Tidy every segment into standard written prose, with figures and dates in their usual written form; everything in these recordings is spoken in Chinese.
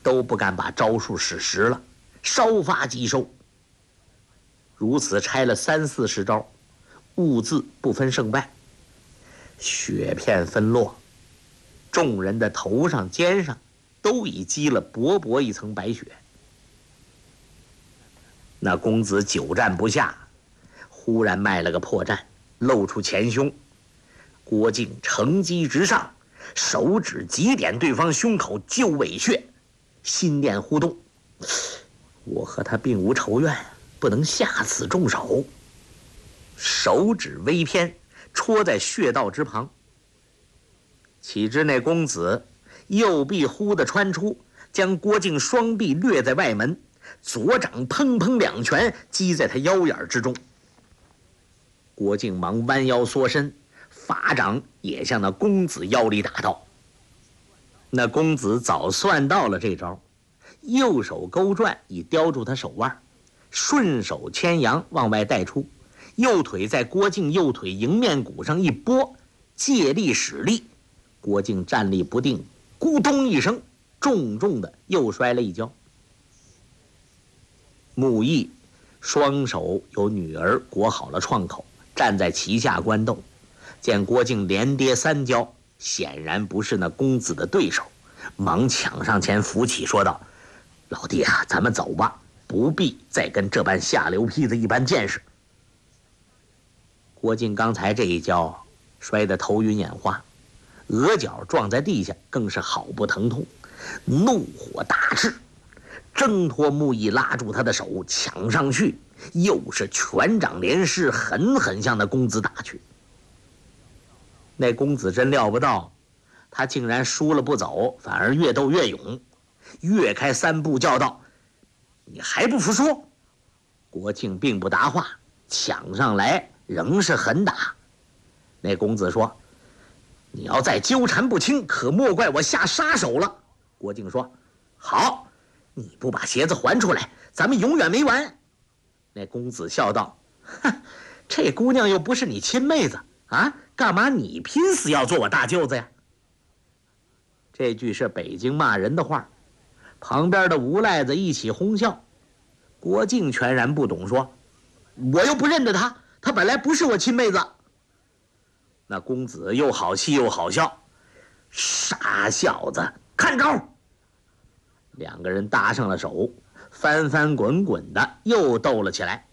都不敢把招数使实了，稍发即收。如此拆了30-40招，兀自不分胜败，血片纷落，众人的头上肩上都已积了薄薄一层白雪。那公子久战不下，忽然迈了个破绽，露出前胸。郭靖乘机直上，手指急点对方胸口就尾穴，心念互动。我和他并无仇怨，不能下此重手。手指微偏，戳在穴道之旁。岂知那公子右臂忽地穿出，将郭靖双臂掠在外门，左掌砰砰2拳击在他腰眼之中。郭靖忙弯腰缩身，法掌也向那公子腰里打到。那公子早算到了这招，右手勾转以叼住他手腕，顺手牵羊往外带出，右腿在郭靖右腿迎面骨上一拨，借力使力，郭靖站立不定，咕咚一声，重重的又摔了一跤。穆毅双手有女儿裹好了创口，站在旗下观斗，见郭靖连跌3跤，显然不是那公子的对手，忙抢上前扶起，说道：“老弟啊，咱们走吧，不必再跟这般下流坯子一般见识。”郭靖刚才这一跤摔得头晕眼花，额角撞在地下，更是好不疼痛，怒火大炽，挣脱穆毅拉住他的手，抢上去，又是拳掌连施，狠狠向那公子打去。那公子真料不到，他竟然输了不走，反而越斗越勇，跃开3步叫道：“你还不服输？”郭靖并不答话，抢上来仍是狠打。那公子说：“你要再纠缠不清，可莫怪我下杀手了。”郭靖说：“好，你不把鞋子还出来，咱们永远没完。”那公子笑道：“哼，这姑娘又不是你亲妹子啊，干嘛你拼死要做我大舅子呀？”这句是北京骂人的话，旁边的无赖子一起哄笑。郭靖全然不懂，说：“我又不认得她，她本来不是我亲妹子。”那公子又好气又好笑：“傻小子，看招！”2个人搭上了手，翻翻滚滚的又斗了起来。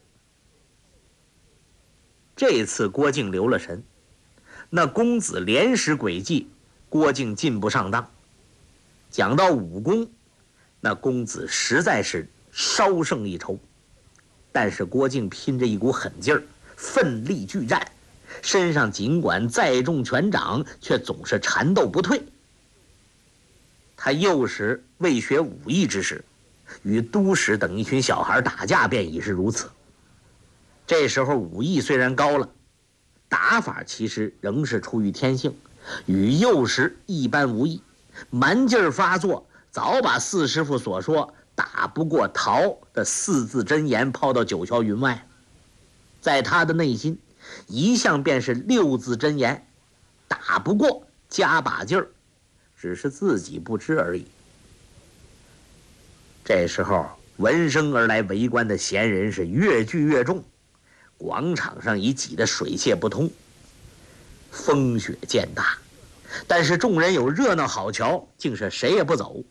这次郭靖留了神，那公子连使诡计，郭靖进不上当。讲到武功，那公子实在是稍胜一筹，但是郭靖拼着一股狠劲儿，奋力拒战，身上尽管再重拳掌，却总是缠斗不退。他幼时未学武艺之时，与都使等一群小孩打架便已是如此。这时候武艺虽然高了，打法其实仍是出于天性，与幼时一般无异。蛮劲儿发作，早把四师傅所说打不过陶的4字真言抛到九霄云外。在他的内心一向便是6字真言，打不过加把劲儿，只是自己不知而已。这时候闻声而来围观的闲人是越聚越众，广场上已挤得水泄不通，风雪渐大，但是众人有热闹好瞧，竟是谁也不走。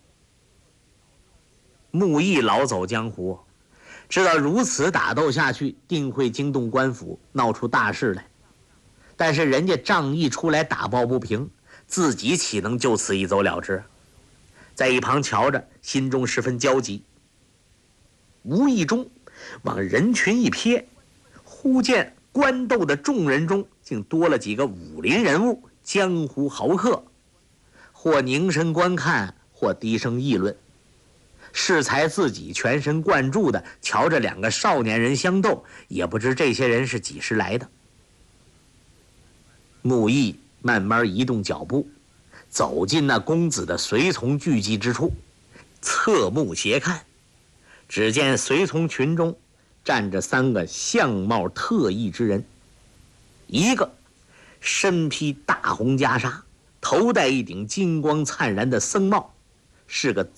穆毅老走江湖，知道如此打斗下去定会惊动官府，闹出大事来。但是人家仗义出来打抱不平，自己岂能就此一走了之？在一旁瞧着，心中十分焦急。无意中往人群一瞥，忽见官斗的众人中竟多了几个武林人物、江湖豪客，或凝神观看，或低声议论。适才自己全神贯注地瞧着2个少年人相斗，也不知这些人是几时来的。穆毅慢慢移动脚步，走进那公子的随从聚集之处，侧目斜看，只见随从群中站着3个相貌特异之人。一个身披大红袈裟，头戴一顶金光灿然的僧帽，是个